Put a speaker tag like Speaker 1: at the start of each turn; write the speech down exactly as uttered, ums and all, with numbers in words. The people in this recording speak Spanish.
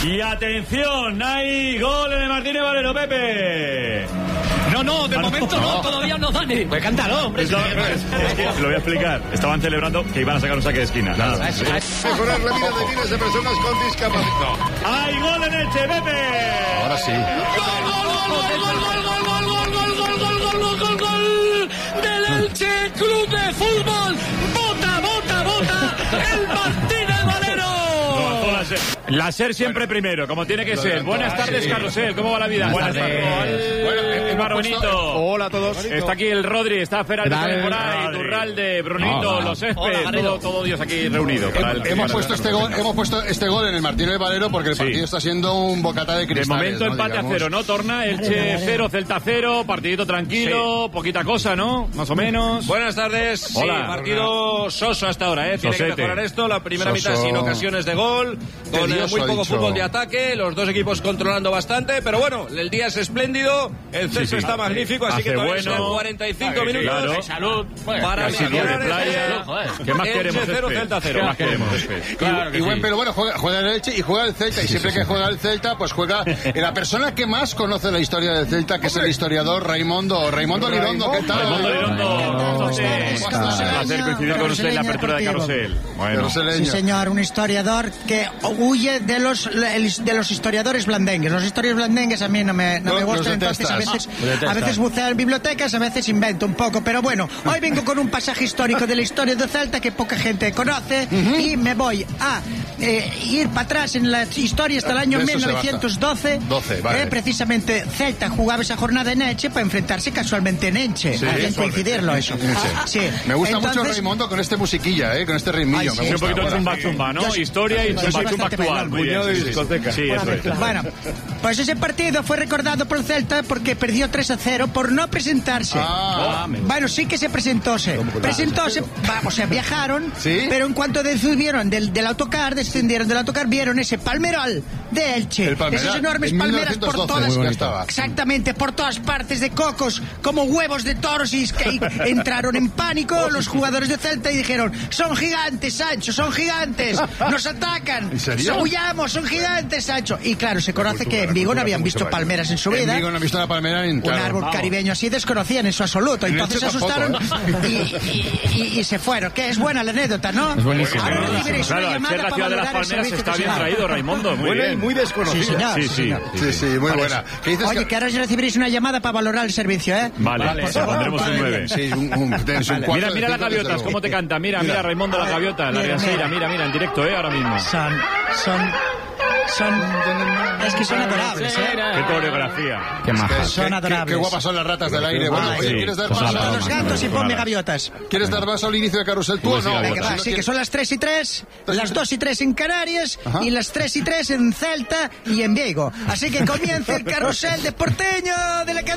Speaker 1: Y atención, hay gol de Martínez Valero, Pepe.
Speaker 2: No, no, de momento no, todavía no, Dani. Pues cántalo, hombre.
Speaker 1: Es lo, es que, lo voy a explicar. Estaban celebrando que iban a sacar un saque de esquina. Nada.
Speaker 3: Mejorar la vida de miles de personas con discapacidad.
Speaker 1: ¡Hay gol en Elche, Pepe!
Speaker 3: Ahora sí.
Speaker 2: ¡Gol, gol, gol, gol, gol, gol, gol, gol, gol, gol, gol, gol, gol, gol, gol! ¡Del Elche Club de Fútbol! ¡Bota, bota, bota! ¡El Martínez Valero!
Speaker 1: La SER siempre primero, como tiene que ser. Buenas tardes, Carrusel. ¿Cómo va la vida? Buenas tardes.
Speaker 3: Bueno,
Speaker 1: El Barbonito.
Speaker 3: Hola a todos.
Speaker 1: Está aquí el Rodri, está Feraldo por ahí, Durralde, Brunito, los Espe, todo, todo Dios aquí reunido. Para el,
Speaker 3: Hemos
Speaker 1: para
Speaker 3: puesto
Speaker 1: el,
Speaker 3: este gol, hemos puesto este gol en el Martínez Valero porque el partido
Speaker 1: sí.
Speaker 3: está siendo un bocata de cristales.
Speaker 1: De momento
Speaker 3: ¿no?
Speaker 1: empate
Speaker 3: Digamos.
Speaker 1: a cero, ¿no? Torna, Elche cero, Celta cero, partidito tranquilo, sí. Poquita cosa, ¿no? Más o menos.
Speaker 4: Buenas tardes.
Speaker 1: Hola.
Speaker 4: Sí, partido soso hasta ahora, ¿eh? Tiene
Speaker 1: Sosete.
Speaker 4: que mejorar esto. La primera
Speaker 3: Soso.
Speaker 4: mitad sin ocasiones de gol, con eh, muy poco
Speaker 3: dicho.
Speaker 4: fútbol de ataque, los dos equipos controlando bastante, pero bueno, el día es espléndido, el césped
Speaker 1: Sí, sí.
Speaker 4: está magnífico, así
Speaker 1: Hace
Speaker 4: que todavía
Speaker 1: bueno.
Speaker 4: quedan cuarenta y cinco
Speaker 1: Sí,
Speaker 4: minutos.
Speaker 1: claro.
Speaker 2: Salud.
Speaker 4: Para
Speaker 1: Casi día de
Speaker 4: mejorar
Speaker 1: playa.
Speaker 4: este-
Speaker 1: ¿Qué más
Speaker 4: Elche
Speaker 1: queremos,
Speaker 4: cero,
Speaker 1: Espe?
Speaker 4: Celta cero.
Speaker 1: ¿Qué más queremos, Espe? Claro que
Speaker 3: Y buen,
Speaker 1: sí.
Speaker 3: pero bueno, juega, juega el Elche y juega el Celta. Y siempre que juega el Celta, pues juega la persona que más conoce la historia del Celta, que es el historiador Raimundo. Raimundo Lirondo, ¿qué tal?
Speaker 1: Raimundo Lirondo,
Speaker 3: ¿Cómo
Speaker 1: usted.
Speaker 3: estás?
Speaker 1: Un placer coincidir con usted en la apertura de Carrusel. Bueno,
Speaker 3: Carruseleño.
Speaker 5: Sí, señor, un historiador que huye de los de los historiadores blandengues. Los historiadores blandengues a mí no me, no
Speaker 3: No,
Speaker 5: me
Speaker 3: los
Speaker 5: gustan, entonces a
Speaker 3: detestas.
Speaker 5: veces, a veces buceo en bibliotecas, a veces invento un poco. Pero bueno, hoy vengo con un pasaje histórico de la historia de Celta que poca gente conoce y me voy a eh, ir para atrás en la historia hasta el año
Speaker 3: De eso
Speaker 5: mil
Speaker 3: se
Speaker 5: novecientos doce.
Speaker 3: doce, vale.
Speaker 5: eh, precisamente Celta jugaba esa jornada en Elche para enfrentarse casualmente en Elche.
Speaker 3: Sí,
Speaker 5: Hay que
Speaker 3: eso.
Speaker 5: coincidirlo eso. Sí.
Speaker 3: Me gusta mucho
Speaker 5: Entonces,
Speaker 3: Raimundo con este musiquilla, ¿eh? Con este ritmillo.
Speaker 5: Ay,
Speaker 3: me
Speaker 5: sí.
Speaker 1: un
Speaker 3: gusta.
Speaker 1: poquito de chumba chumba, ¿no?
Speaker 5: Yo-
Speaker 1: Historia y
Speaker 5: yo soy
Speaker 1: chumba chumba
Speaker 5: bastante
Speaker 1: actual.
Speaker 5: bailón.
Speaker 1: Muy bien, sí, sí. Sí, eso es.
Speaker 5: Bueno, pues ese partido fue recordado por el Celta porque perdió tres a cero por no presentarse.
Speaker 3: Ah,
Speaker 5: Bueno, sí que se presentóse. Presentóse, vamos, o sea, viajaron,
Speaker 3: ¿Sí?
Speaker 5: pero en cuanto subieron del, del autocar, descendieron del autocar, vieron ese palmeral de Elche.
Speaker 3: El palmeral,
Speaker 5: Esas enormes
Speaker 3: en
Speaker 5: palmeras por
Speaker 3: mil novecientos doce,
Speaker 5: todas,
Speaker 3: muy bonito. estaba.
Speaker 5: exactamente, por todas partes de cocos, como huevos de toros, y que entraron en pánico los jugadores de Celta y dijeron: son gigantes, Sancho, son gigantes, nos atacan,
Speaker 3: ¿En serio?
Speaker 5: huyamos, son gigantes, Sancho. Y claro, se conoce que en Vigo no habían visto palmeras en su
Speaker 3: En
Speaker 5: vida.
Speaker 3: Vigo no he visto una palmera en
Speaker 5: Un
Speaker 3: claro.
Speaker 5: árbol caribeño así desconocían en su absoluto.
Speaker 3: En
Speaker 5: Entonces se
Speaker 3: Elche tampoco,
Speaker 5: asustaron y, y- y- y se fueron. Que es buena la anécdota, ¿no? Es
Speaker 1: buenísimo.
Speaker 5: Ahora recibiréis una
Speaker 1: Claro, al
Speaker 5: llamada
Speaker 1: ser la
Speaker 5: para
Speaker 1: ciudad de las
Speaker 5: valorar el
Speaker 1: palmeras
Speaker 5: servicio
Speaker 1: está
Speaker 5: que
Speaker 1: bien
Speaker 5: se da.
Speaker 1: traído, Raimundo. Muy bien.
Speaker 3: Muy desconocido.
Speaker 5: Sí, señor.
Speaker 1: Sí, sí.
Speaker 3: Sí, sí, muy buena. ¿Qué dices?
Speaker 5: Oye, que ahora recibiréis una llamada para valorar el servicio, ¿eh?
Speaker 1: Vale,
Speaker 3: Vale,
Speaker 1: se pondremos un nueve.
Speaker 3: Sí, un, un, tienes un cuatro
Speaker 1: Mira,
Speaker 3: de
Speaker 1: mira las
Speaker 3: cinco, desde
Speaker 1: gaviotas,
Speaker 3: luego.
Speaker 1: cómo te canta. Mira, mira, Raimundo, las gaviotas, la
Speaker 5: Mira,
Speaker 1: Riasira,
Speaker 5: mira.
Speaker 1: mira, mira, en directo, ¿eh? Ahora mismo.
Speaker 5: Son, son, son, es que son adorables, ¿eh?
Speaker 1: Qué coreografía.
Speaker 6: Qué
Speaker 3: Qué-
Speaker 6: majas.
Speaker 5: Son
Speaker 3: qué-
Speaker 5: adorables.
Speaker 3: Qué guapas son las ratas del aire. Bueno,
Speaker 5: Ay,
Speaker 3: oye,
Speaker 1: sí.
Speaker 3: ¿quieres dar
Speaker 1: Pues
Speaker 3: paso?
Speaker 1: nada,
Speaker 5: Son los gatos y ponme
Speaker 1: Nada.
Speaker 5: gaviotas.
Speaker 3: ¿Quieres dar paso al inicio de Carrusel tú o
Speaker 1: Pues sí,
Speaker 3: no?
Speaker 1: venga,
Speaker 5: Venga, va, sí, que son las tres y tres, las dos y tres en Canarias
Speaker 3: Ajá.
Speaker 5: y las tres y tres en Celta y en Vigo. Así que comienza el carrusel de porteño de la